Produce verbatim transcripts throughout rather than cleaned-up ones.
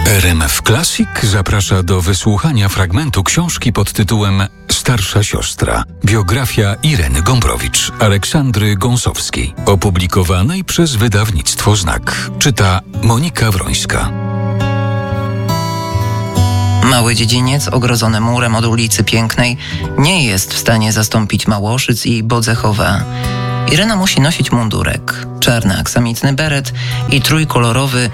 R M F Classic zaprasza do wysłuchania fragmentu książki pod tytułem Starsza siostra. Biografia Ireny Gombrowicz, Aleksandry Gąsowskiej, opublikowanej przez wydawnictwo Znak. Czyta Monika Wrońska. Mały dziedziniec ogrodzony murem od ulicy Pięknej nie jest w stanie zastąpić Małoszyc i Bodzechowa. Irena musi nosić mundurek, czarny aksamitny beret i trójkolorowy,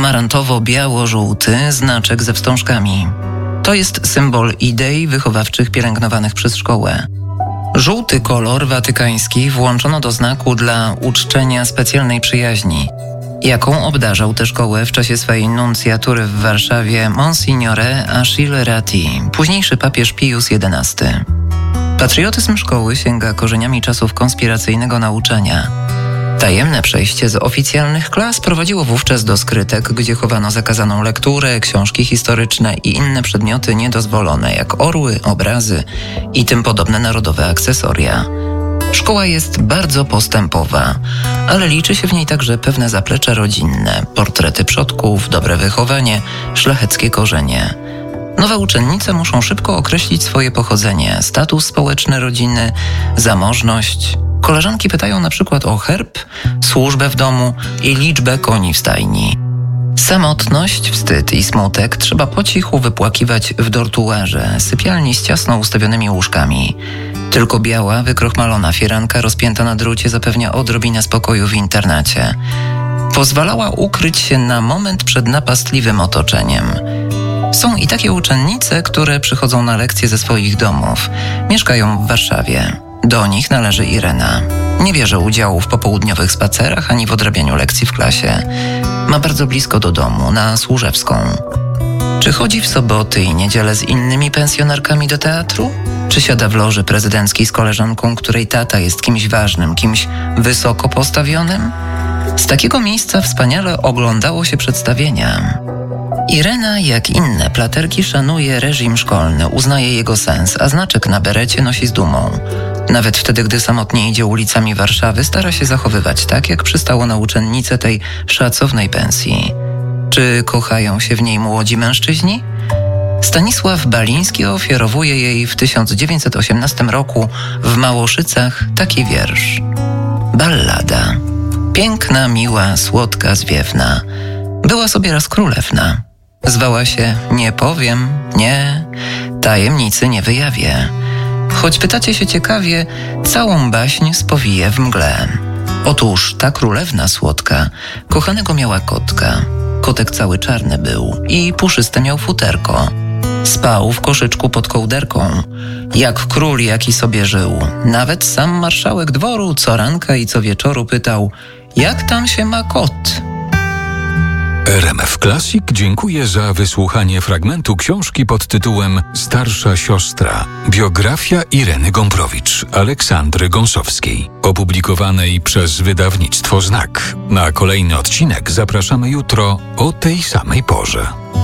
amarantowo-biało-żółty znaczek ze wstążkami. To jest symbol idei wychowawczych pielęgnowanych przez szkołę. Żółty kolor watykański włączono do znaku dla uczczenia specjalnej przyjaźni, jaką obdarzał tę szkołę w czasie swojej nuncjatury w Warszawie Monsignore Achille Ratti, późniejszy papież Pius jedenasty. Patriotyzm szkoły sięga korzeniami czasów konspiracyjnego nauczania. Tajemne przejście z oficjalnych klas prowadziło wówczas do skrytek, gdzie chowano zakazaną lekturę, książki historyczne i inne przedmioty niedozwolone, jak orły, obrazy i tym podobne narodowe akcesoria. Szkoła jest bardzo postępowa, ale liczy się w niej także pewne zaplecze rodzinne, portrety przodków, dobre wychowanie, szlacheckie korzenie. Nowe uczennice muszą szybko określić swoje pochodzenie, status społeczny rodziny, zamożność. Koleżanki pytają na przykład o herb, służbę w domu i liczbę koni w stajni. Samotność, wstyd i smutek trzeba po cichu wypłakiwać w dortuarze, sypialni z ciasno ustawionymi łóżkami. Tylko biała, wykrochmalona firanka rozpięta na drucie zapewnia odrobinę spokoju w internacie. Pozwalała ukryć się na moment przed napastliwym otoczeniem. Są i takie uczennice, które przychodzą na lekcje ze swoich domów. Mieszkają w Warszawie. Do nich należy Irena. Nie bierze udziału w popołudniowych spacerach ani w odrabianiu lekcji w klasie. Ma bardzo blisko do domu, na Służewską. Czy chodzi w soboty i niedzielę z innymi pensjonarkami do teatru? Czy siada w loży prezydenckiej z koleżanką, której tata jest kimś ważnym, kimś wysoko postawionym? Z takiego miejsca wspaniale oglądało się przedstawienia. Irena, jak inne platerki, szanuje reżim szkolny, uznaje jego sens, a znaczek na berecie nosi z dumą. Nawet wtedy, gdy samotnie idzie ulicami Warszawy, stara się zachowywać tak, jak przystało na uczennicę tej szacownej pensji. Czy kochają się w niej młodzi mężczyźni? Stanisław Baliński ofiarowuje jej w tysiąc dziewięćset osiemnastym roku w Małoszycach taki wiersz. Ballada. Piękna, miła, słodka, zwiewna. Była sobie raz królewna. Zwała się Nie powiem, nie, tajemnicy nie wyjawię. Choć pytacie się ciekawie, całą baśń spowiję w mgle. Otóż ta królewna słodka kochanego miała kotka. Kotek cały czarny był i puszyste miał futerko. Spał w koszyczku pod kołderką. Jak król jaki sobie żył. Nawet sam marszałek dworu co ranka i co wieczoru pytał: jak tam się ma kot? R M F Classic dziękuję za wysłuchanie fragmentu książki pod tytułem Starsza siostra. Biografia Ireny Gombrowicz, Aleksandry Gąsowskiej, opublikowanej przez wydawnictwo Znak. Na kolejny odcinek zapraszamy jutro o tej samej porze.